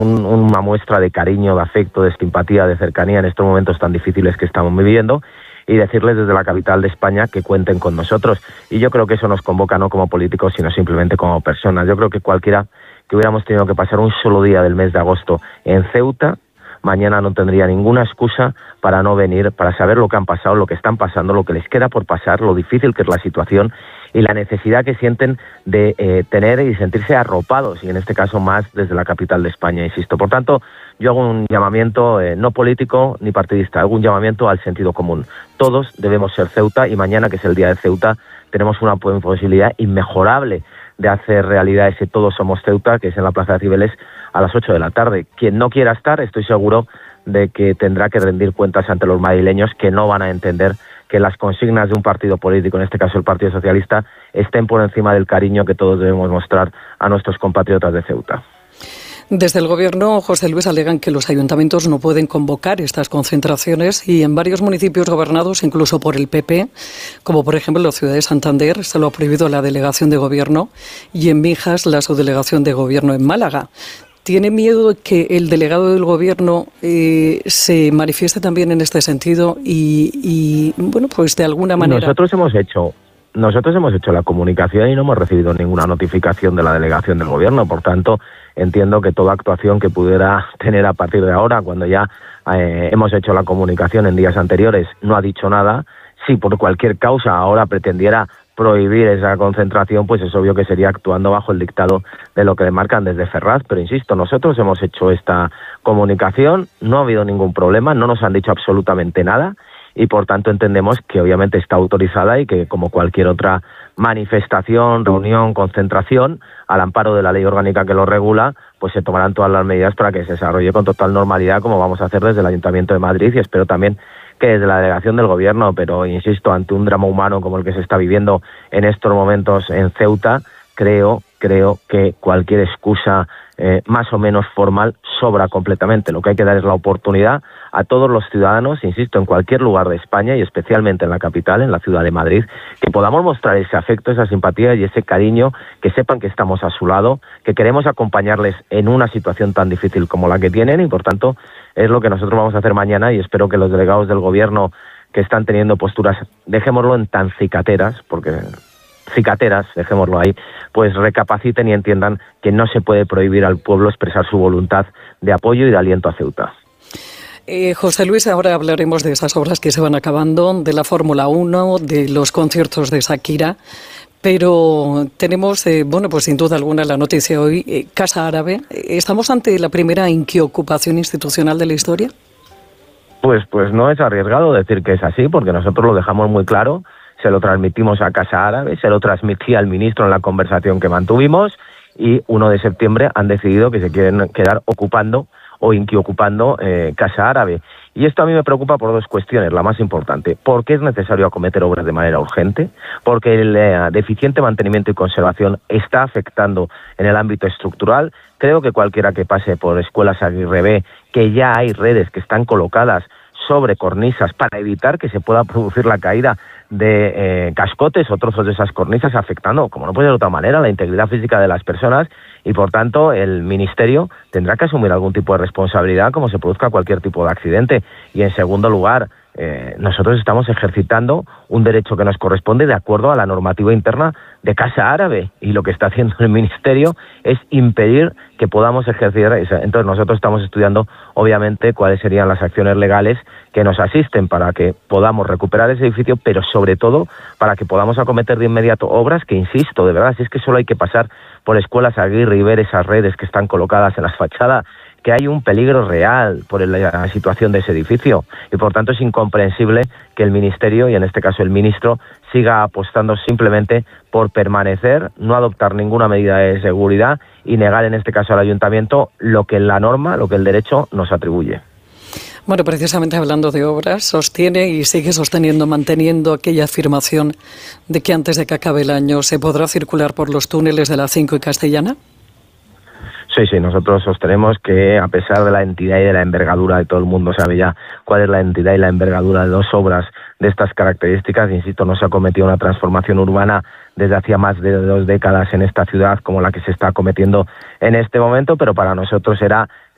una muestra de cariño, de afecto, de simpatía, de cercanía en estos momentos tan difíciles que estamos viviendo, y decirles desde la capital de España que cuenten con nosotros. Y yo creo que eso nos convoca no como políticos, sino simplemente como personas. Yo creo que cualquiera que hubiéramos tenido que pasar un solo día del mes de agosto en Ceuta, mañana no tendría ninguna excusa para no venir, para saber lo que han pasado, lo que están pasando, lo que les queda por pasar, lo difícil que es la situación y la necesidad que sienten de tener y sentirse arropados, y en este caso más desde la capital de España, insisto. Por tanto, yo hago un llamamiento no político ni partidista, hago un llamamiento al sentido común. Todos debemos ser Ceuta, y mañana, que es el día de Ceuta, tenemos una posibilidad inmejorable de hacer realidad ese Todos Somos Ceuta, que es en la Plaza de Cibeles a las 8 de la tarde. Quien no quiera estar, estoy seguro de que tendrá que rendir cuentas ante los madrileños, que no van a entender que las consignas de un partido político, en este caso el Partido Socialista, estén por encima del cariño que todos debemos mostrar a nuestros compatriotas de Ceuta. Desde el Gobierno, José Luis, alegan que los ayuntamientos no pueden convocar estas concentraciones, y en varios municipios gobernados, incluso por el PP, como por ejemplo en la ciudad de Santander, se lo ha prohibido la delegación de Gobierno, y en Mijas la subdelegación de Gobierno en Málaga. ¿Tiene miedo que el delegado del Gobierno se manifieste también en este sentido y bueno, pues de alguna manera? Nosotros hemos hecho la comunicación y no hemos recibido ninguna notificación de la delegación del Gobierno. Por tanto, entiendo que toda actuación que pudiera tener a partir de ahora, cuando ya hemos hecho la comunicación en días anteriores, no ha dicho nada. Si por cualquier causa ahora pretendiera prohibir esa concentración, pues es obvio que sería actuando bajo el dictado de lo que demarcan desde Ferraz. Pero insisto, nosotros hemos hecho esta comunicación, no ha habido ningún problema, no nos han dicho absolutamente nada, y por tanto entendemos que obviamente está autorizada y que, como cualquier otra manifestación, reunión, concentración, al amparo de la ley orgánica que lo regula, pues se tomarán todas las medidas para que se desarrolle con total normalidad, como vamos a hacer desde el Ayuntamiento de Madrid, y espero también que desde la delegación del Gobierno. Pero insisto, ante un drama humano como el que se está viviendo en estos momentos en Ceuta, creo que cualquier excusa más o menos formal sobra completamente. Lo que hay que dar es la oportunidad a todos los ciudadanos, insisto, en cualquier lugar de España y especialmente en la capital, en la ciudad de Madrid, que podamos mostrar ese afecto, esa simpatía y ese cariño, que sepan que estamos a su lado, que queremos acompañarles en una situación tan difícil como la que tienen, y por tanto es lo que nosotros vamos a hacer mañana, y espero que los delegados del Gobierno que están teniendo posturas, dejémoslo en tan cicateras, dejémoslo ahí, pues recapaciten y entiendan que no se puede prohibir al pueblo expresar su voluntad de apoyo y de aliento a Ceuta. José Luis, ahora hablaremos de esas obras que se van acabando, de la Fórmula 1, de los conciertos de Shakira, pero tenemos, pues sin duda alguna, la noticia hoy, Casa Árabe. ¿Estamos ante la primera inquiocupación institucional de la historia? Pues no es arriesgado decir que es así, porque nosotros lo dejamos muy claro. Se lo transmitimos a Casa Árabe, se lo transmití al ministro en la conversación que mantuvimos, y 1 de septiembre han decidido que se quieren quedar ocupando o inquiocupando Casa Árabe. Y esto a mí me preocupa por dos cuestiones. La más importante, ¿por qué es necesario acometer obras de manera urgente? Porque el deficiente mantenimiento y conservación está afectando en el ámbito estructural. Creo que cualquiera que pase por Escuelas Aguirre B, que ya hay redes que están colocadas sobre cornisas para evitar que se pueda producir la caída de cascotes o trozos de esas cornisas, afectando, como no puede de otra manera, la integridad física de las personas, y por tanto el Ministerio tendrá que asumir algún tipo de responsabilidad como se produzca cualquier tipo de accidente. Y en segundo lugar, nosotros estamos ejercitando un derecho que nos corresponde de acuerdo a la normativa interna de Casa Árabe, y lo que está haciendo el Ministerio es impedir que podamos ejercer eso. Entonces nosotros estamos estudiando obviamente cuáles serían las acciones legales que nos asisten para que podamos recuperar ese edificio, pero sobre todo para que podamos acometer de inmediato obras que, insisto, de verdad, si es que solo hay que pasar por Escuelas Aguirre y ver esas redes que están colocadas en las fachadas, que hay un peligro real por la situación de ese edificio, y por tanto es incomprensible que el Ministerio, y en este caso el ministro, siga apostando simplemente por permanecer, no adoptar ninguna medida de seguridad y negar en este caso al Ayuntamiento lo que la norma, lo que el derecho nos atribuye. Bueno, precisamente hablando de obras, sostiene y sigue sosteniendo, manteniendo aquella afirmación de que antes de que acabe el año se podrá circular por los túneles de la 5 y Castellana. Sí, nosotros sostenemos que, a pesar de la entidad y de la envergadura, de todo el mundo sabe ya cuál es la entidad y la envergadura de dos obras de estas características, insisto, no se ha cometido una transformación urbana desde hacía más de 2 décadas en esta ciudad como la que se está cometiendo en este momento, pero para nosotros era